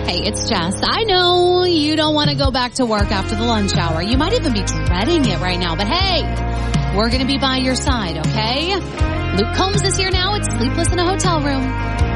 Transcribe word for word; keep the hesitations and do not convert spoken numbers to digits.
Hey, it's Jess. I know you don't want to go back to work after the lunch hour. You might even be dreading it right now. But hey, we're going to be by your side, okay? Luke Combs is here now. It's Sleepless in a Hotel Room.